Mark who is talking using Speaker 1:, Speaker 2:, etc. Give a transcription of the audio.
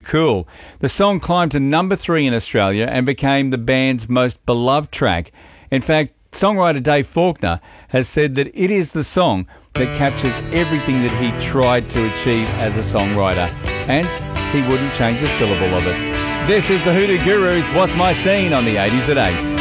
Speaker 1: Cool. The song climbed to number 3 in Australia and became the band's most beloved track. In fact, songwriter Dave Faulkner has said that it is the song that captures everything that he tried to achieve as a songwriter, and he wouldn't change a syllable of it. This is the Hoodoo Gurus, What's My Scene on the 80s at Ace.